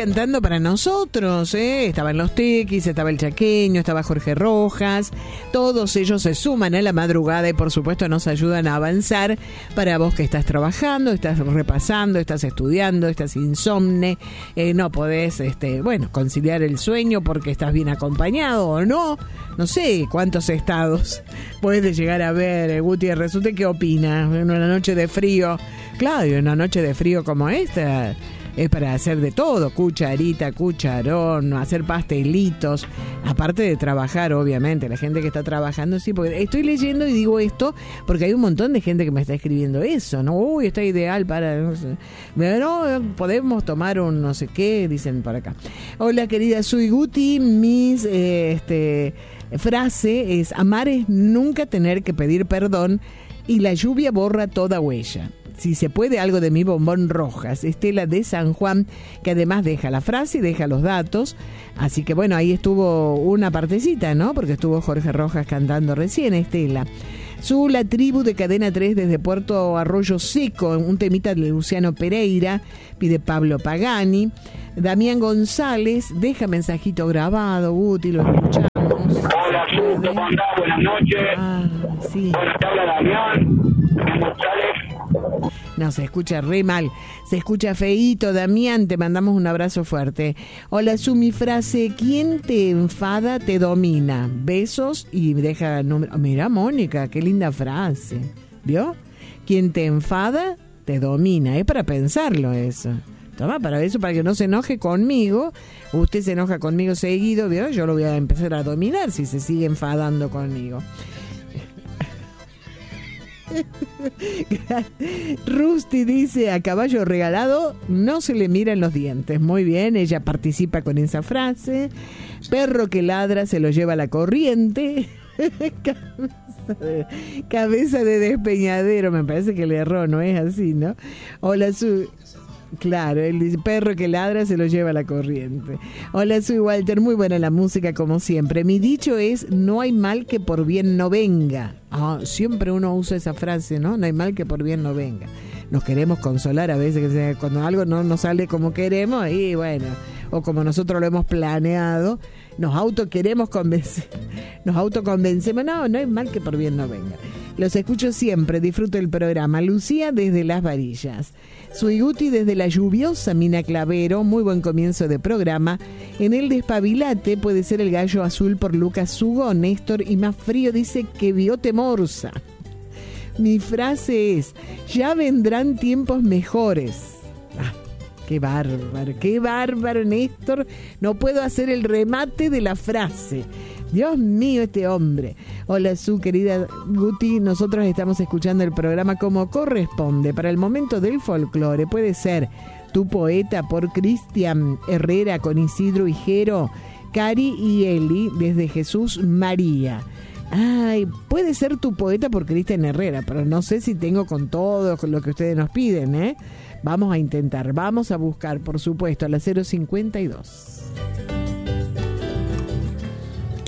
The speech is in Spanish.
cantando para nosotros, ¿eh? Estaban los Tequis, estaba el Chaqueño, estaba Jorge Rojas. Todos ellos se suman a la madrugada y por supuesto nos ayudan a avanzar para vos que estás trabajando, estás repasando, estás estudiando, estás insomne, no podés, conciliar el sueño porque estás bien acompañado o no. No sé cuántos estados puedes llegar a ver, Gutiérrez. ¿Usted qué opina? En una noche de frío, claro, en una noche de frío como esta, es para hacer de todo, cucharita, cucharón, hacer pastelitos, aparte de trabajar, obviamente, la gente que está trabajando, sí, porque estoy leyendo y digo esto porque hay un montón de gente que me está escribiendo eso, ¿no? Uy, está ideal para, no sé, pero podemos tomar un no sé qué, dicen por acá. Hola, querida, soy Guti, mis, frase es: amar es nunca tener que pedir perdón y la lluvia borra toda huella. Si se puede, algo de mi Bombón Rojas, Estela de San Juan, que además deja la frase y deja los datos. Así que bueno, ahí estuvo una partecita, ¿no? Porque estuvo Jorge Rojas cantando recién, Estela. La tribu de Cadena 3 desde Puerto Arroyo Seco, un temita de Luciano Pereira, pide Pablo Pagani. Damián González deja mensajito grabado, útil, lo escuchamos. Hola, ¿cómo andás? Buenas noches. Sí. Hola, te habla Damián González. No, se escucha re mal. Se escucha feíto, Damián. Te mandamos un abrazo fuerte. Hola, mi frase: ¿quién te enfada te domina? Besos y deja número. Mira, Mónica, qué linda frase. ¿Vio? ¿Quién te enfada te domina? Es para pensarlo eso. Toma, para eso, para que no se enoje conmigo. Usted se enoja conmigo seguido, ¿vio? Yo lo voy a empezar a dominar si se sigue enfadando conmigo. Rusty dice: a caballo regalado no se le miran los dientes. Muy bien, ella participa con esa frase. Perro que ladra se lo lleva la corriente. Cabeza de despeñadero, me parece que le erró, no es así, ¿no? Hola, claro, él dice: perro que ladra se lo lleva la corriente. Hola, soy Walter, muy buena la música como siempre. Mi dicho es: no hay mal que por bien no venga. Siempre uno usa esa frase, ¿no? No hay mal que por bien no venga. Nos queremos consolar a veces que cuando algo no nos sale como queremos, y bueno, o como nosotros lo hemos planeado, nos autoconvencemos. No hay mal que por bien no venga. Los escucho siempre, disfruto el programa. Lucía desde Las Varillas. Soy Guti desde la lluviosa Mina Clavero. Muy buen comienzo de programa. En el despabilate puede ser el gallo azul por Lucas Hugo. Néstor, y más frío, dice que Biote Morsa. Mi frase es: ya vendrán tiempos mejores. Qué bárbaro, Néstor. No puedo hacer el remate de la frase. Dios mío, este hombre. Hola, su querida Guti. Nosotros estamos escuchando el programa como corresponde. Para el momento del folclore puede ser Tu Poeta por Cristian Herrera con Isidro Higuero, Cari y Eli desde Jesús María. Ay, puede ser Tu Poeta por Cristian Herrera, pero no sé si tengo con todo lo que ustedes nos piden, ¿eh? Vamos a intentar, vamos a buscar, por supuesto, a la 052.